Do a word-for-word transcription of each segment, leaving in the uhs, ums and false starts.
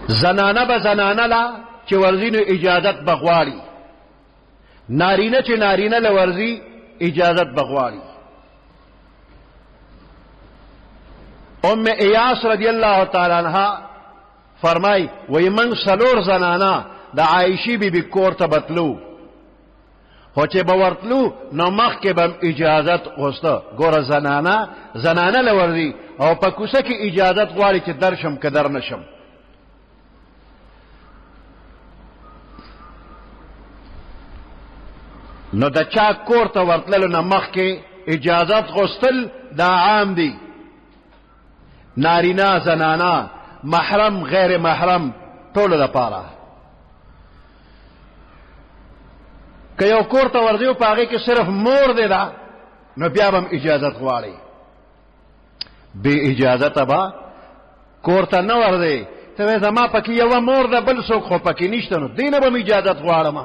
زنانه به زنانه لا چې ورځي نو اجازت بغواړي، نارینه چې نارینه له ورځي اجازت بغواړي. ام ایاس رضی الله تعالی عنها فرمای وی من سلور زنانا د عائشی بی بی کور ته بتلو، خو چې به ورتلو نو مخکې به اجازت غوسته. ګوره زنانا زنانه له ورځي او په کوڅه کې اجازت غواړي چې درشم که در نشم. نو د چا کور ته ورتللو نه مخکې اجازت غوښتل دا عام دی، نارینا زنانا محرم غیر محرم ټولو دپاره. که یو کور ته ورځي او په هغې کې صرف مور دی ده نو بیا به هم اجازت غواړي. بې اجازته به کور ته نه ورځې، ته وایې زما پکې یوه مور ده بل څوک خو پکې نشته، نو دې نه به م اجازت غواړم.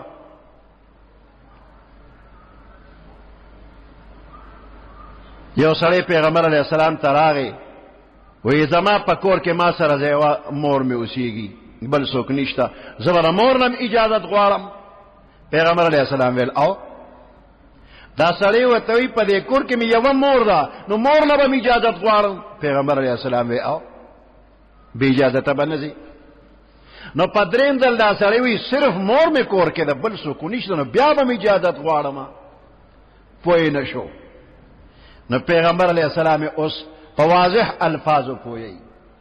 یو سړی پیغمبر علیه السلام ته راغی، وی زما په کور کې ما سره یوه مور مې اوسېږي بل څوک نشته، زه به د مور نه اجازت غواړم. پیغمبر علیه السلام ویل او دا سړی ورته وایي په دې کور کې مې یوه مور ده نو مور نه به م اجازت غواړم. پیغمبر علیه السلام وی او بې اجازته به نه ځي. نو په درېیم ځل دا سړی وایي صرف مور مې کور کې ده بل څوک نشته، نو بیا به م اجازت غواړم. پوه نه شو. نو پیغمبر علیه السلام اوس په واضح الفاظو پوهیږي.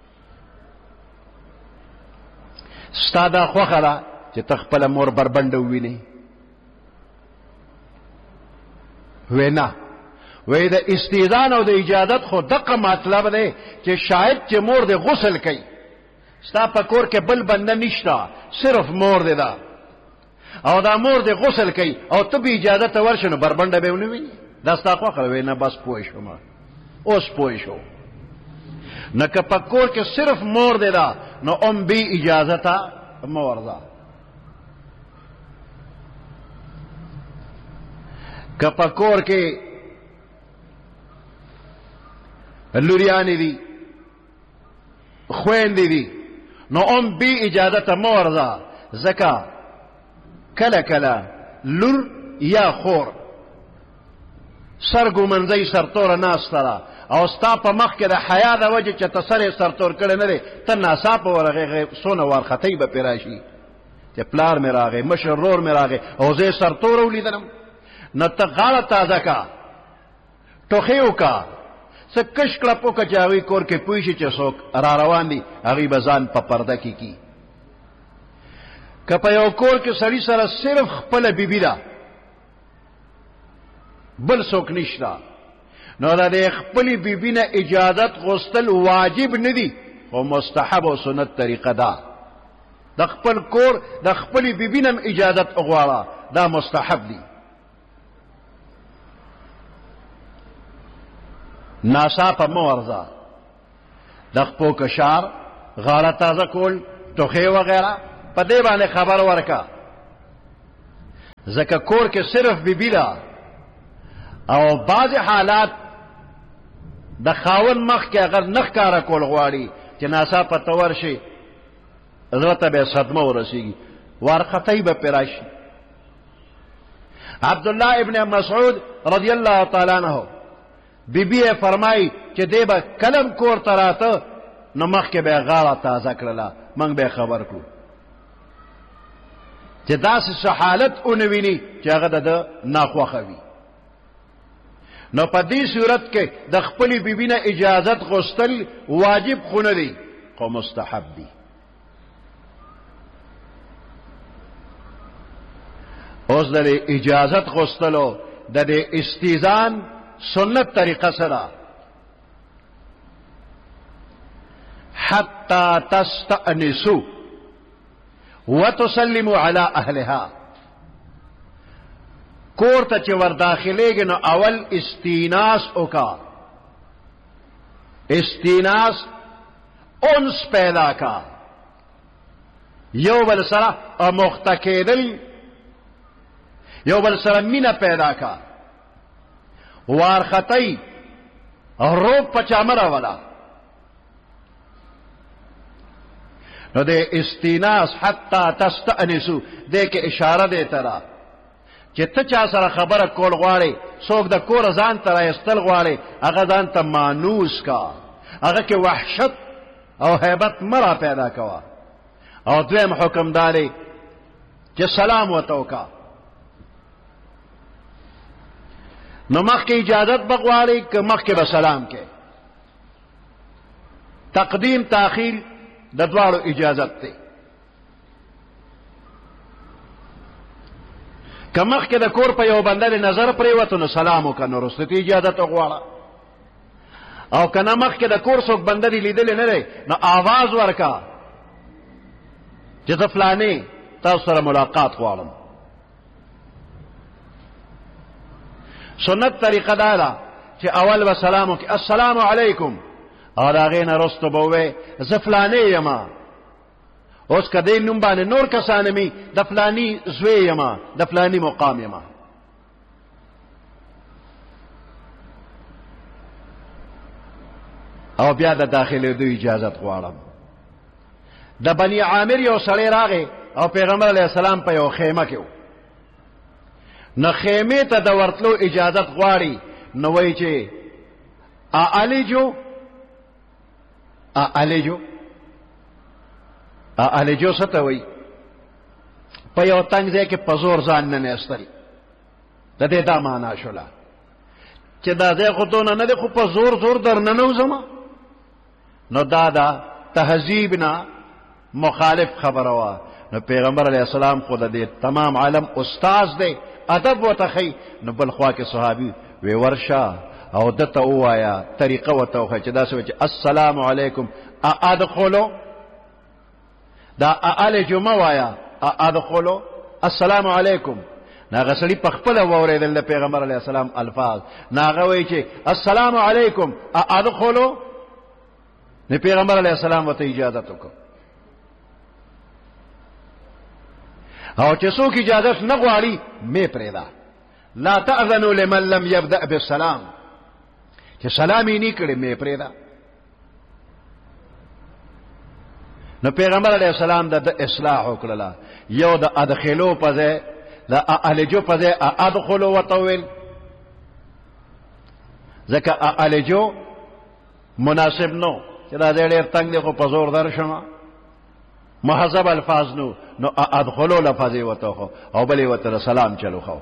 ستا دا خوښه ده چې ته خپله مور بربنډه ووینې؟ وی نه، وی د استئذان او د اجازت خو دغه مطلب دی چې شاید چې مور دې غسل کوي، ستا په کور کې بل بنده نشته صرف مور دې ده او دا مور دې غسل کوي او ته به اجازت ته ورشې نو بربنډه به ونه وینې. دا ستا خوښه ده؟ وی نه بس پوه شوم، اوس پوه شو. نو که په کور کې صرف مور دې ده نو ام بې اجازته مه ورځه. که په کور کې لوریانې دي خویندې دي نو ام بې اجازته مه ورځه، ځکه کله کله لور یا خور سرګو منځی سرتوره ناسته ده او ستا په مخ کې د حیا د وجې چې ته سر یې سرتور کړی نه دی، ته ناڅاپه ورغې څونه وارخطۍ به پرې راشي چې پلار مې راغی مشر رور مې راغی او زه یې سرتوره ولیدلم. نو ته غاړه تازه کا، ټوخې وکړه، څه کش کړپ وکړه چې هغوی کور کې پوه شي چې څوک را روان دي، هغوی به ځان په پرده کې کي. که په یو کور کې سړي سره صرف خپله بیبي ده بل څوک نشته، نو دا د خپلې بیبي نه اجازت غوښتل واجب نه دي خو مستحب او سنت طریقه ده. د خپل کور د خپلې بیبي نه اجازت غواړه، دا مستحب دي. ناڅاپه مه ورځه، د خپو کشار غاړه تازه کول ټوخې وغیره په دې باندې خبر ورکه، ځکه کور کې صرف بیبي ده او بعض حالات د خاون مخ کې اگر نخ کاره کول غواړي چې ناڅاپه ته ورشي زړه ته به صدمه ورسېږي، وارخطۍ به پرې راشي. عبدالله ابن مسعود رضی الله تعالی عنہ بیبي یې فرمایي چې دی به کلم کور ته راته نو مخکې به یې غاړه تازه کړله، موږ به یې خبر کړو چې داسې څه حالت ونه ویني چې هغه د ده ناخوښه وي. نو په دې صورت کې د خپلې بیبي نه اجازت غوښتل واجب خو نه دی خو مستحب دی. اوس د اجازت غوښتلو د دې استئذان سنت طریقه سره حتی تستأنسوا وتسلموا علی اهلها. کور ته چې ور داخلېږي نو اول استیناس وکا، استیناس انس پیدا کا، یو بل سره اموخته کېدل، یو بل سره مینه پیدا کا، وارخطۍ روب په چا مه راوله. نو د استیناس حتی تستأنسو دې کې اشاره دی ترا چې ته چا سره خبره کول غواړې څوک د کور ځان ته رایستل غواړې هغه ځان ته مانوس کا هغه کې وحشت او هیبت مرا پیدا کوا او دویم حکم داری چې سلام ورته وکا نو مخکې اجازت بغواړي که مخکې به سلام کې تقدیم تاخیر د دواړو اجازت دی که مخکې د کور په یو بنده نظر پریوته نو سلام وکړه نو وروسته اجازت وغواړه او که نه مخکې د کور څوک بنده دی لیدلی نه دی نو آواز ورکا چې زه فلانې تاسو سره ملاقات غواړم سنت طریقه دا ده چې اول به سلام وکړي السلام علیکم او د هغې نه وروسته به ووایې زه فلانې یمه اوس که دې نوم باندې نور کسان مي د فلاني زوی یمه د فلاني مقام یمه او بیا د داخلېدو اجازت غواړم د بني عامر یو سړی راغی او پیغمبر علیه السلام په یو خیمه کې و نو خیمې ته د ورتلو اجازت غواړي نو وایي چې اعلجو اعلجو اعلجو څه ته وایي په یو تنګ ځای کې په زور ځان نه نیستل د دې دا معنا شوله چې دا ځای خو دونه نه دی خو په زور زور در ننوځم نو دا دا تهذیب نه مخالف خبره وه نو پیغمبر علیه السلام خو د دې تمام عالم استاذ دی ادب ورته ښیي نو بل خوا کې صحابي وی ورشه او دته ووایا طریقه ورته وښیه چې داسې وایي چې السلام علیکم ادخلو دا اعلجو مه وایه ادخلو السلام علیکم ناغه سړي په خپله واورېدل د پیغمبر علیه السلام الفاظ ناغه وایي چې السلام علیکم ادخلو نه پیغمبر علیه السلام ورته اجازت وکړه او چې څوک اجازت نه غواړي مې پرېږده لا تأذنوا لمن لم يبدأ بالسلام چې سلام یې نه کړی مې پرېږده نو پیغمبر علیه السلام د اصلاح وکړله یو د ادخلو په ځای د اعلجو په ځای ادخلو ورته وویل ځکه اعلجو مناسب نو چې دا ځای ډېر تنګ دی خو په زور درشمه محذب الفاظ نو نو ادخلو لفظ یې ورته وښو او بل یې ورته د سلام چل وښو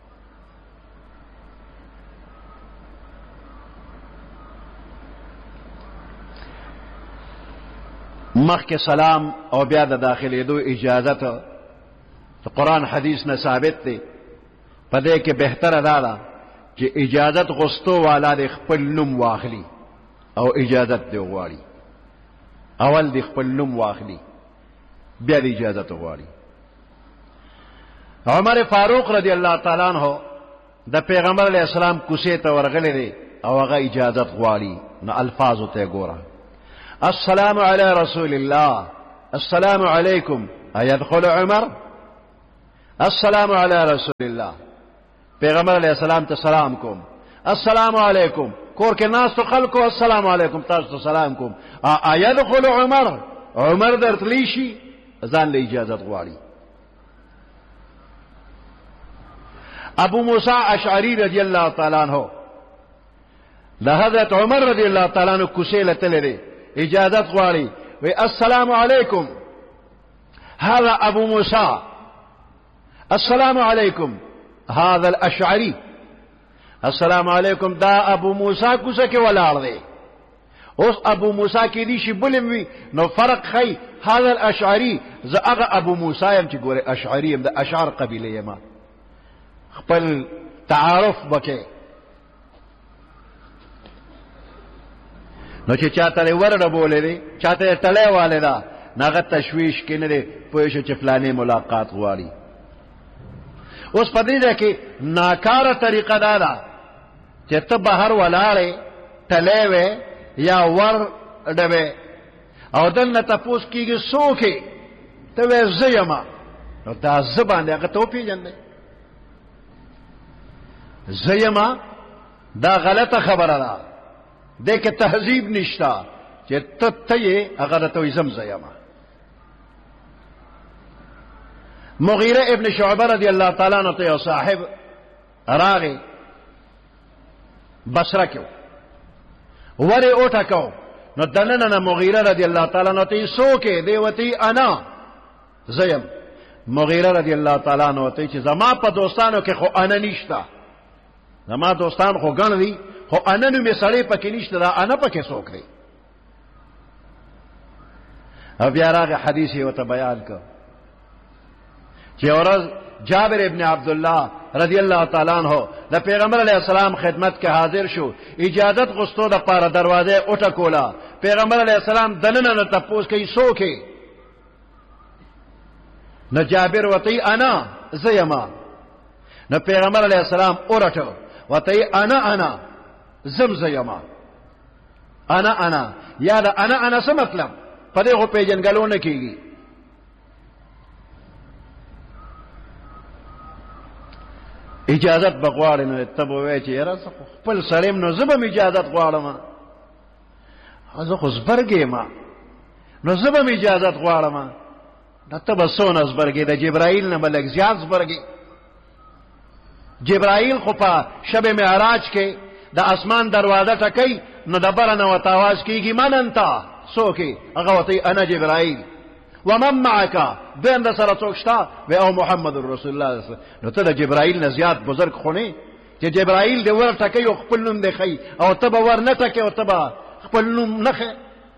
مخکې سلام او بیا د داخلېدو اجازت د قرآن حدیث نه ثابت دی په دې کې بهتره دا ده چې اجازت غوښتو والا د خپل نوم واخلي او اجازت دی غواړي اول د خپل نوم واخلي بیا د اجازت غواړي عمر فاروق رضی الله تعالی عنہ د پیغمبر علیه السلام کوڅې ته ورغلی دی او هغه اجازت غواړي نو الفاظو ته ګوره السلام علی رسول الله السلام علیکم ایدخل عمر السلام علی رسول الله پیغمبر علیه السلام ته سلام کوم السلام علیکم کور کې ناستو خلکو السلام علیکم تاسو ته سلام کوم ایدخل عمر عمر درتلی شي ځان له اجازت غواړي ابو موسی اشعری رضی الله تعالی عنہ له حضرت عمر رضی الله تعالی عنہ کوڅې لته لري اجازت غواړي وی السلام علیکم هذا ابو موسی السلام علیکم هذا الاشعری السلام علیکم دا ابو موسی کوڅه کې ولاړ دی اوس ابو موسی کې دي شي بلم وي نو فرق خی هذا الاشعری زه هغه ابو موسی يم چې ګوره اشعری يم د اشعار قبیله یم خپل تعارف وکې نو چې چاته ورډه بولې دي چاته ټلې والے دا ناغه تشویش کې نه دی پوه شو چې فلانه ملاقات غواړي اوس په دې ده کې ناکاره طریقه دا ده چې ته بهر ولاړې ټلې وې یا ور ډبه او دلته تاسو کېږي سوکې ته وې زېما نو دا زبان دغه ته پیژنې زېما دا غلطه خبره ده دغه تهذیب نشتا چې ته ته هغه ته زم زېما مغیره ابن شعبه رضی اللہ تعالی عنہ ته صاحب راغی بصره کې وره اوټه کو نو دننه مغیره رضی اللہ تعالی عنہ ته سوکه دی وتی انا زیم مغیره رضی اللہ تعالی عنہ ته چې زما په دوستانو کې خو انا نشتا زما دوستان خو ګڼ دي خو انا نو می سړی پکې نشته دا انا پکې سوک دی او بیا راغی حدیث یې وته بیان کو چې ورځ جابر ابن عبدالله رضی اللہ تعالی عنہ د پیغمبر علیہ السلام خدمت کې حاضر شو اجازت غوښتو د پاره دروازه اوټه کولا پیغمبر علیہ السلام دننه نه تپوس کوي سوکه نو جابر وتی انا زیما نو پیغمبر علیہ السلام اورټو وتی انا انا زم زیما انا انا یا دا انا انا څه مطلب په دې خو پیژنګلو نه کیږي اجازت بغواړي نو ته به وایې چې یاره خپل سړیم نو زه به اجازت غواړم زه خو زبرګې ما نو زه به اجازت غواړم نو ته به څونه زبرګې د جبرائیل نه به لږ زیات زبرګې جبرائیل خو په شب معراج کې د اسمان دروازه ټکوي نو د بره نه ورته آواز کېږي من انته څوک هغه ورته انا جبرائیل ومن معك دین د سره څوک شته و او محمد رسول الله نو ته د جبرائیل نه زیات بزرګ خو نه چې جبرائیل دې ور ټکوي او خپل نوم دې خي او ته به ور نه ټکې او ته به خپل نوم نه خي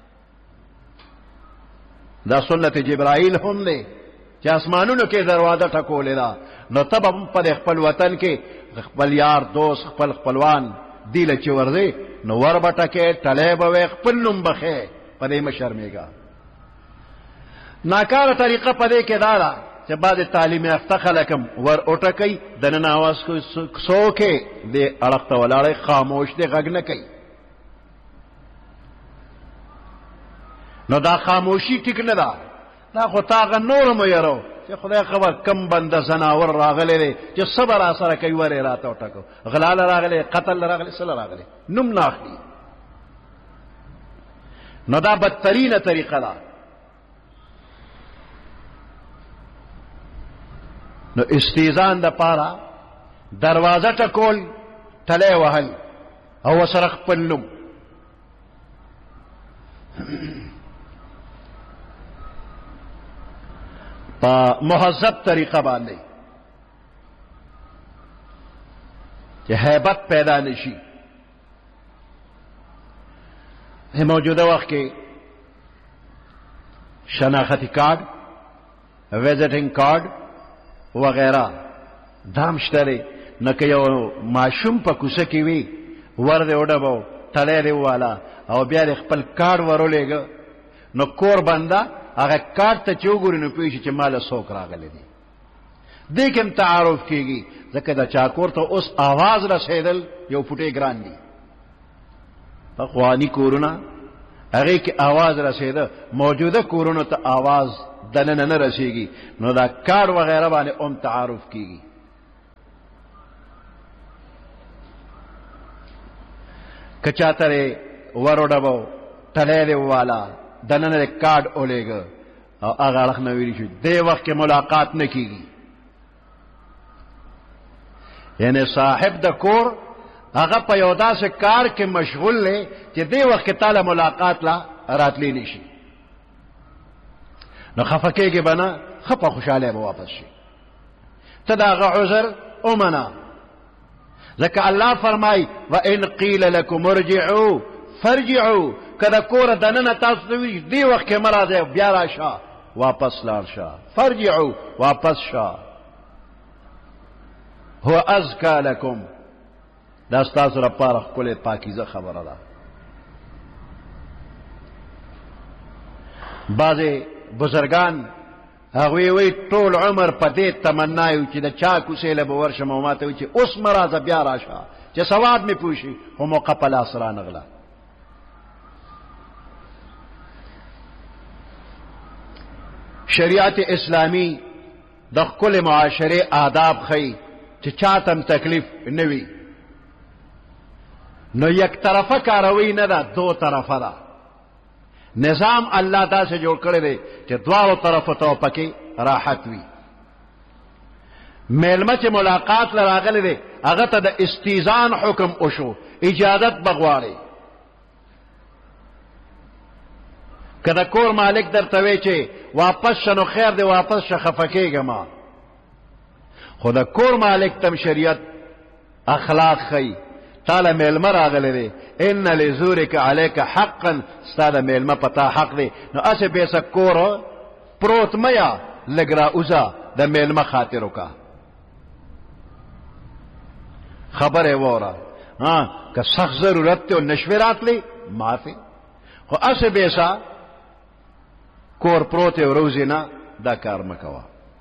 دا سنت جبرائیل هم دی چې اسمانونو کې دروازه ټکولې ده نو ته به په خپل وطن کې خپل یار دوست خپل خپلوان دی له چې ورځي نو ور به ټکې ټلې به خپل نوم بخې په دې مشرمېږه ناکاره طریقه په دې کې دا ده چې بعد تعلیم یافته خلکم ور اوټکئ دننه آواز کوي څوکې دې اړخ ته ولاړی خاموش دې غږ نه کوي نو دا خاموشي ټیک نه ده دا خو تاغه نور مو یارو چې خدای خبر کم بنده زناور راغلی دی چې صبر سره کوي ورې راته وټکو غلال راغلی قتل راغلی سره راغلی نوم نه اخلي نو دا بدترینه طریقه ده نو استیزان د پاره دروازه ټکول تله وهل او سره خپل نوم په مهذب طریقه باندې چې هیبت پیدا نشي موجوده وخت کې شناختی کارت ویزټینګ کارت وغیرہ دام شته نه که یو ماشوم په کوڅه کې وي ور دې وډبو تړی دې والا او بیا دې خپل کارت ورولېږه نو کور بنده هغه کارت ته چې وګوري نو پوه شي چې ماله څوک راغلی دی دې کې هم تعارف کېږي ځکه د چا کور ته اوس آواز رسېدل یو فوټې ګران دي پخواني کورونه هغې کې آواز رسېده موجوده کورونو ته آواز دننه نه رسېږي نو دا کار وغیره باندې هم تعارف کېږي که چاته ور وډبو تلی دې وواله دننه کارډ اولېږه او هغه اړخ نه ویلي شو دې وخت کې ملاقات نه کېږي یعنی صاحب د کور هغه په یو داسې کار کې مشغول دی چې دې وخت کې تاله ملاقات لا راتلی نشي نو خفه کېږي به نه ښه په خوشحالی به واپس شي ته د هغه عذر ومنه ځکه الله فرمایي وان قیل لکم ارجعوا فرجعوا که د کوره دننه تاسو ته وي دې وخت کې مه راځئ بیا راشه واپس لاړ شه فرجعوا واپس شه هو ازکا لکم دا ستاسو لپاره ښکلې پاکیزه خبره ده بعضې بزرګان هغوی وی ټول عمر په دې تمنا یو چې د چا کوڅې له به ورشم او ما ته وي چې اوس مه راځه بیا راشه چې ثواب مې پوه شي خو موقع په لاس رانغله شریعت اسلامی د ښکلې معاشرې آداب ښیي چې چاته هم تکلیف نه وي نو یک طرفه کاروی نه ده دو طرفه ده نظام الله داسې جوړ کړی دی چې دواړو طرفو ته پکې راحت وي میلمه چې ملاقات لراغلی دی هغه ته د استیزان حکم وشو اجازت بغواړي که د کور مالک درته وی چې واپس شه نو خیر دی واپس شه خفه کېږه ما خو د کور مالک تم شریعت اخلاق ښیي تاله میلمه راغلی دی ان لزورک علیک حقا ستا د میلمه په تا حق دی نو هسې بیسه کور پروت میا لږ را اوځه د میلمه خاطر وکړه خبره وره ها که سخت ضرورت ته نشوي راتلی معافي خو هسې بیسه کور پروت وروځي نه دا کار مه کوه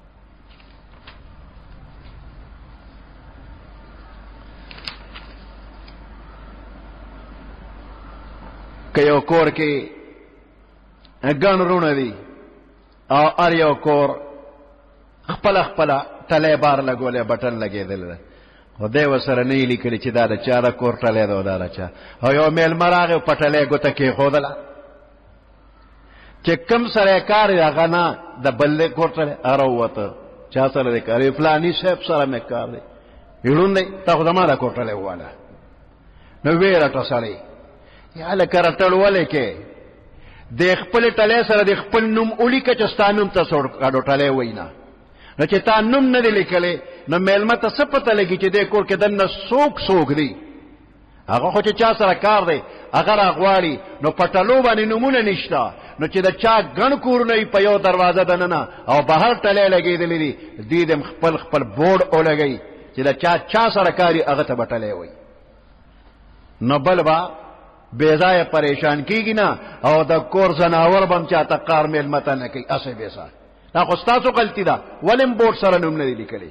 که یو کور کې ګڼ رونه دي او هر یو کور خپله خپله ټلی بار لګولی بټن لګېدلی ده خو دی ورسره نه یې لیکلي چې دا د چا د کور ټلی ده او دا د چا او یو میلمه راغی په ټلی ګوته کېښودله چې کوم سره کار دی هغه نه د بل کور ټلی هغه ووته چا سره دی کار فلاني صاحب سره مې کار دی ړوند دی تا خو زما د کور ټلی وواله نو ویې رټه سړی یا لکه رټل ولې کې د خپل ټلی سره د خپل نوم ولیکه چې ستا نوم ته کاډو ټلی وایي نه نو چې تا نوم نه دی لیکلی نو میلمه ته څه پته لګي چې دې کور کې دننه څوک څوک دی هغه خو چې چا سره کار دی هغه راغواړي نو په ټلو باندې نومونه نشته نو چې د چا ګڼ کورونه وي په یو دروازه دننه او بهر ټلی لګېدلی دي دوی د خپل خپل بورډ ولګوي چې د چا چا سره کار هغه ته به ټلی وایي نو بل به بیځایه پریشان کیږي نه او د کور زناور به هم چاته کار میلمه ته نه کوي اسې بیسه دا خو ستاسو غلطي ده ولې م بورډ سره نوم نه دی لیکلی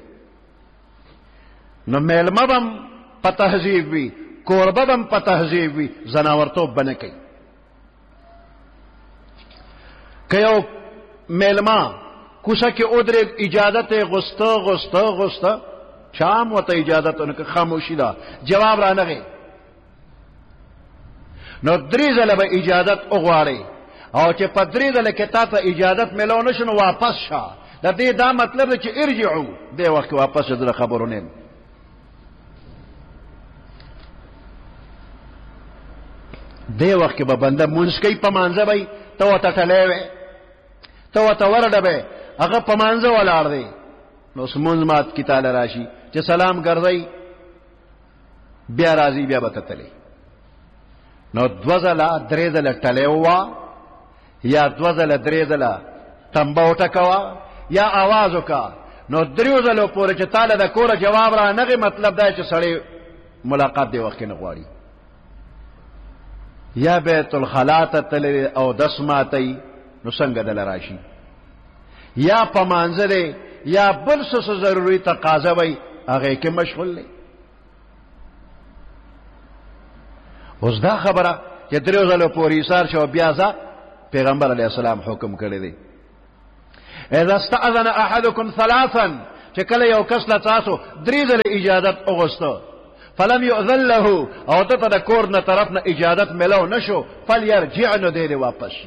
نو میلمه به هم په تهذیب وي کوربه به هم په تهذیب وي زناورتوب به نه کوي که یو میلمه کوڅه کې ودرېد اجازت یې غوسته غوسته غوسته چا هم ورته اجازت ونه کړه خاموشي ده جواب رانغی نو درې ځله به اجازت وغواړئ او چې په درې ځله کې تا ته اجازت میلو نه شو نو واپس شه د دې دا مطلب دی چې ارجعو دې وخت کې واپس شه زه خبرو نه یم دې وخت کې به بنده مونځ کوي په مانځه به ته ورته ټلی وې ته ورته ورډه به هغه په مانځه ولاړ دی نو اوس مونځ مات کې تاله راشي چې سلام ګرځئ بیا راځي بیا به کتلی نو دو ځله درې ځله ټلی ووه یا دو ځله درې ځله تنبه وټکوه یا آواز وکړه نو دریو ځلو پورې چې تاله د کوره جواب را نغی مطلب دا چې سړی ملاقات دی وخت کې نه غواړي یا بیت الخلا ته تللی او دس ماتی نو څنګه دله راشي یا په مانځه دی یا بل څه ضروري تقاضه وی هغې کې مشغول دی اوس دا خبره چې دریو ځلو پورې ایثار شو بیا ځه پیغمبر علیه السلام حکم کړی دی اذا استأذن احدكم ثلاثا چې کله یو کس له تاسو درې ځله اجازت وغوښته فلم يؤذن له او ته د کور نه طرف نه اجازت ملو نشو فليرجع نو دې واپس شي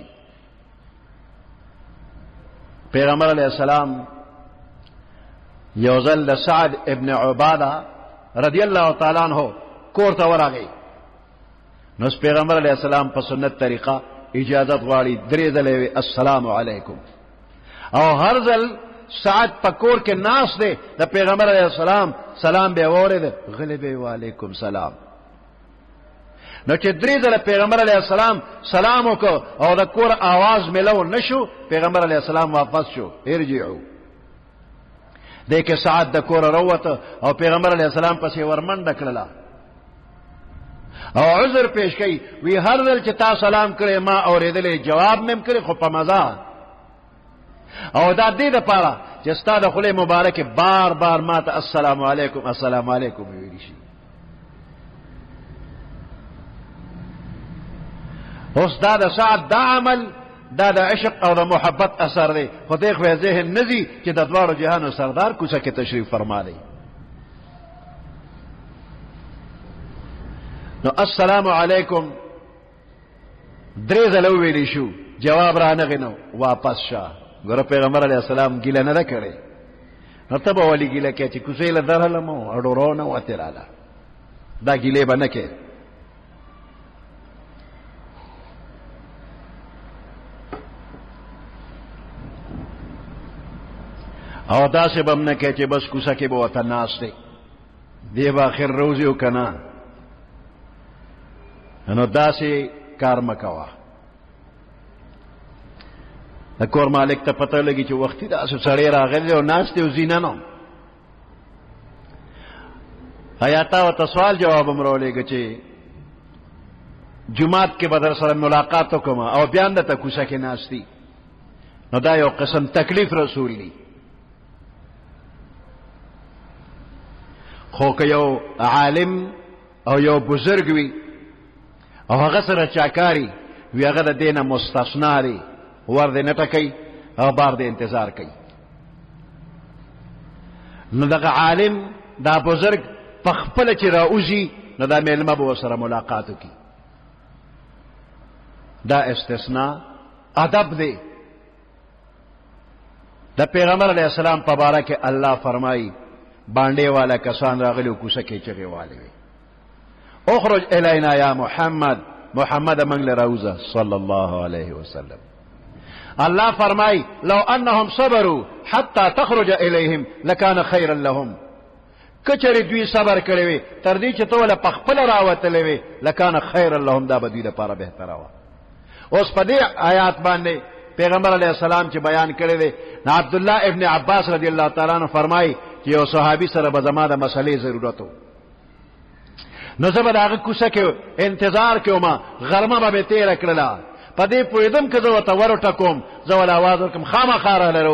پیغمبر علیه السلام یو ځل د سعد ابن عباده رضی الله تعالی عنہ کور ته ورغی نو پیغمبر علیه السلام په سنت طریقه اجازت غواړي درې ځله السلام علیکم او هر ځل سعد پکور کې ناس دی د پیغمبر علیه السلام سلام به اورید غلی به وعلیکم سلام نو چې درې ځله پیغمبر علیه السلام سلام وکړ او د کور आवाज ملو نشو پیغمبر علیه السلام واپس شو ارجعوا دغه سعد د کور وروته او پیغمبر علیه السلام پسې ورمنډه کړله او عذر پیش کړي وی هر ځل چې تا سلام کړې ما اورېدلې جواب مم کړې خو په مزه او دا دې د پاره چې ستا د خله مبارک بار بار ما ته السلام علیکم السلام علیکم ویل شي اوس دا د سعد دا عمل دا د عشق او د محبت اثر دی خو دې خو ذهن نزي چې د دوارو جهانو سردار کوڅه کې تشریف فرما دی نو السلام علیکم درې ځله ویلی شو جواب را نغی نو واپس شه ګوره پیغمبر علیه السلام ګیله نه ده کړې نو ته به ولې ګیله کوې چې کوڅې له درهلم او اډورو نه وتې راله دا ګیلې به نه کوې. او داسې به هم نه کوې چې بس کوڅه کې به ورته ناست دی دی به آخر روزي او که نه. نو داسې کار مه کوه. د کور مالک ته پته لګي چې وختي داسې سړی راغلی او ناست دی او زینه نو ایا تا ورته سوال جواب هم راولېږه چې جومات کې به در سره ملاقات وکړم او بیا هم درته کوڅه کې ناست دي، نو دا یو قسم تکلیف رسول دی. خو که یو عالم او یو بزرگ وي او هغه سره چاکاری وي هغه د دې نه مستثنا دی، ور دې نه ټکوي او بار دې انتظار کوي. نو دغه عالم دا بزرگ په خپله چې راوځي نو دا میلمه به ورسره ملاقات وکړي. دا استثناء ادب دی. د پیغمبر علیه السلام په باره کې الله فرمایي بانډې والا کسان راغلي او کوڅه کې چغې والې وي اخرج الینا یا محمد، محمد موږ له راوځه صلی الله علیه وسلم. الله فرمای لو انهم صبروا حتى تخرج الیهم لکان خیرا لهم، کچری دوی صبر کړی وي تر دې چې ته ولا پخپل راوتلې وي لکان خیرا لهم، دا به دوی لپاره بهتره وه. اوس په دې آیات باندې پیغمبر علیه السلام چې بیان کړی دی نو عبد الله ابن عباس رضی الله تعالی عنہ فرمای چې یو صحابي سره به زما د مسلې ضرورت و، نو زه به د هغه کوڅه کې انتظار کوم، غرمه به مې تېره کړله، په دې پوهېدم که زه ورته ور وټکوم زه ول اواز ورکړم خامخا راله